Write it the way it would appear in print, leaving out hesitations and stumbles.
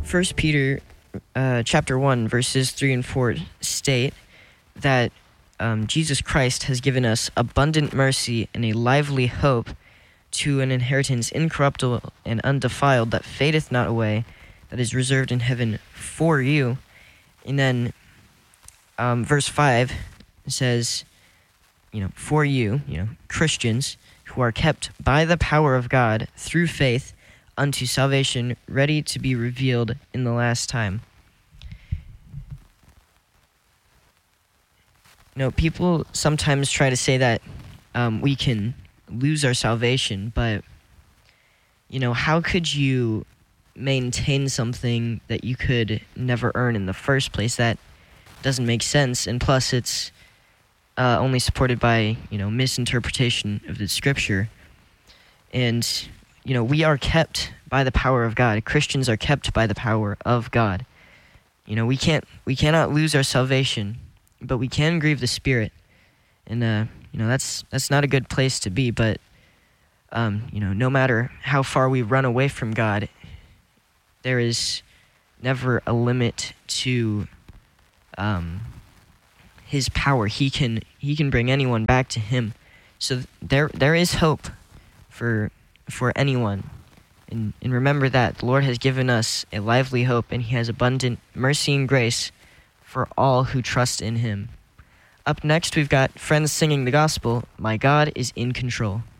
First Peter chapter 1, verses 3 and 4 state that Jesus Christ has given us abundant mercy and a lively hope to an inheritance incorruptible and undefiled that fadeth not away, that is reserved in heaven for you. And then verse 5 says, for you, Christians, who are kept by the power of God through faith unto salvation, ready to be revealed in the last time. People sometimes try to say that we can lose our salvation, but, how could you maintain something that you could never earn in the first place? That doesn't make sense, and plus it's only supported by, misinterpretation of the scripture. And, we are kept by the power of God. Christians are kept by the power of God. We cannot lose our salvation, but we can grieve the Spirit. And, that's not a good place to be, but, no matter how far we run away from God, there is never a limit to his power. He can bring anyone back to him. So there is hope for anyone. And remember that the Lord has given us a lively hope, and he has abundant mercy and grace for all who trust in him. Up next, we've got friends singing the gospel, My God is in Control.